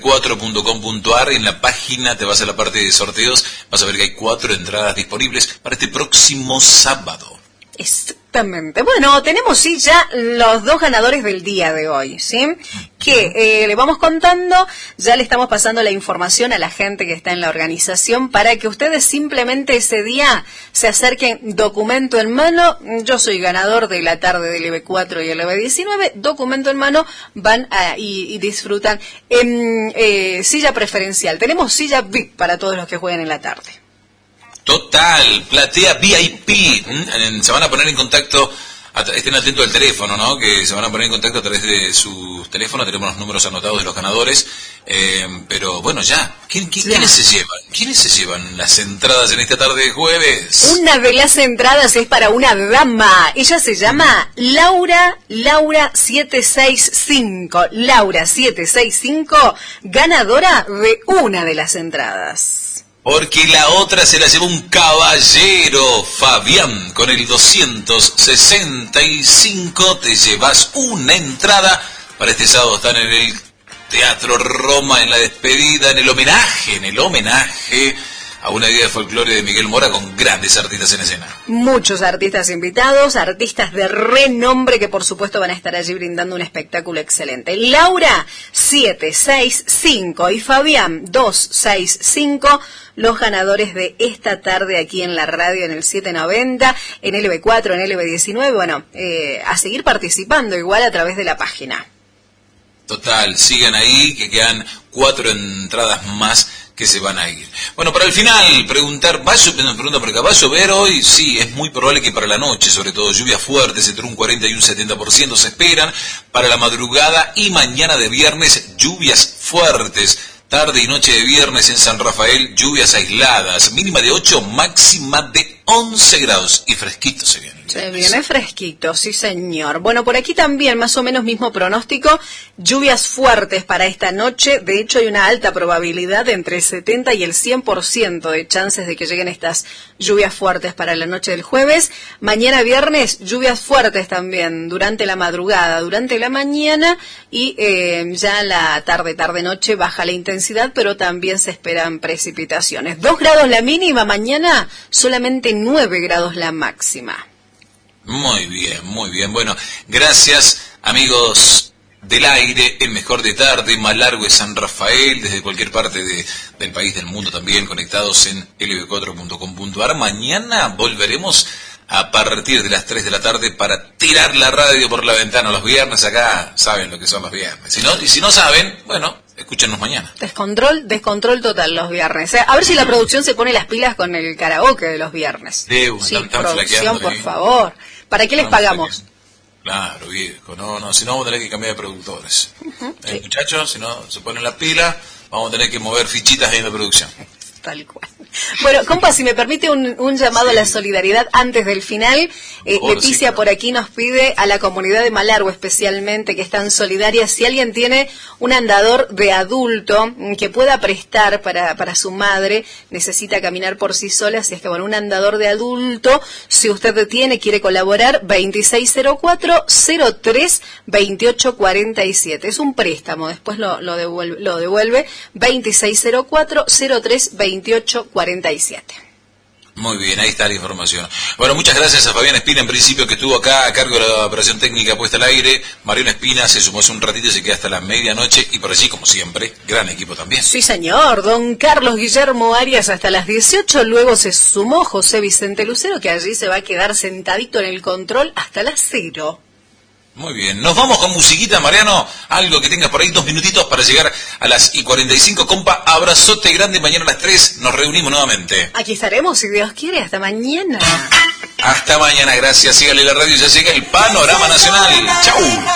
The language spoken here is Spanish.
4.com.ar. En la página te vas a la parte de sorteos, vas a ver que hay 4 entradas disponibles para este próximo sábado. Exactamente. Bueno, tenemos sí ya los 2 ganadores del día de hoy, ¿sí? Que le vamos contando, ya le estamos pasando la información a la gente que está en la organización para que ustedes simplemente ese día se acerquen, documento en mano. Yo soy ganador de la tarde del EB4 y el EB19, documento en mano, van y disfrutan en silla preferencial. Tenemos silla VIP para todos los que jueguen en la tarde. Total, platea VIP. Se van a poner en contacto, estén atentos al teléfono, ¿no? Que se van a poner en contacto a través de sus teléfonos. Tenemos los números anotados de los ganadores. Pero bueno, ya. ¿Quiénes se llevan? ¿Quiénes se llevan las entradas en esta tarde de jueves? Una de las entradas es para una dama. Ella se llama Laura 765. Laura 765, ganadora de una de las entradas. Porque la otra se la llevó un caballero, Fabián, con el 265 te llevas una entrada para este sábado. Están en el Teatro Roma, en la despedida, en el homenaje a una vida de folclore de Miguel Mora con grandes artistas en escena. Muchos artistas invitados, artistas de renombre que por supuesto van a estar allí brindando un espectáculo excelente. Laura 765 y Fabián 265, los ganadores de esta tarde aquí en la radio en el 790, en LB4, en LB19, bueno, a seguir participando igual a través de la página. Total, sigan ahí que quedan 4 entradas más que se van a ir. Bueno, para el final, pregunta por acá, ¿va a llover hoy? Sí, es muy probable que para la noche, sobre todo lluvias fuertes, entre un 40 y un 70% se esperan. Para la madrugada y mañana de viernes, lluvias fuertes. Tarde y noche de viernes en San Rafael, lluvias aisladas. Mínima de 8, máxima de 11 grados. Y fresquito se viene. Se viene fresquito, sí señor. Bueno, por aquí también más o menos mismo pronóstico, lluvias fuertes para esta noche. De hecho hay una alta probabilidad de entre el 70 y el 100% de chances de que lleguen estas lluvias fuertes para la noche del jueves. Mañana viernes, lluvias fuertes también durante la madrugada, durante la mañana y ya la tarde-noche baja la intensidad, pero también se esperan precipitaciones. 2 grados la mínima, mañana solamente 9 grados la máxima. Muy bien, muy bien. Bueno, gracias amigos del aire, el mejor de tarde, más largo es San Rafael, desde cualquier parte del país, del mundo también, conectados en lb4.com.ar. Mañana volveremos a partir de las 3 de la tarde para tirar la radio por la ventana los viernes. Acá saben lo que son los viernes. Y si no saben, bueno, escúchenos mañana. Descontrol total los viernes. A ver si la producción se pone las pilas con el karaoke de los viernes. Sí, producción, por favor. ¿Para qué les pagamos? Claro, viejo. No, si no vamos a tener que cambiar de productores. Sí. Muchachos, si no se ponen las pilas, vamos a tener que mover fichitas ahí en la producción. Tal cual. Bueno, compa, si me permite un llamado a la solidaridad antes del final. Leticia sí, por aquí nos pide a la comunidad de Malargüe especialmente, que están solidarias, si alguien tiene un andador de adulto que pueda prestar para su madre, necesita caminar por sí sola, así es que bueno, un andador de adulto, si usted quiere colaborar, 2604-03-2847. Es un préstamo, después lo devuelve 2604-03-2847. Muy bien, ahí está la información. Bueno, muchas gracias a Fabián Espina, en principio, que estuvo acá a cargo de la operación técnica puesta al aire. Mariano Espina se sumó hace un ratito y se queda hasta la medianoche. Y por allí, como siempre, gran equipo también. Sí, señor. Don Carlos Guillermo Arias hasta las 18. Luego se sumó José Vicente Lucero, que allí se va a quedar sentadito en el control hasta las 0. Muy bien, nos vamos con musiquita, Mariano, algo que tengas por ahí, 2 minutitos para llegar a las 45, compa, abrazote grande, mañana a las 3 nos reunimos nuevamente. Aquí estaremos, si Dios quiere, hasta mañana. Hasta mañana, gracias, sígale la radio, ya llega el Panorama Nacional, chau.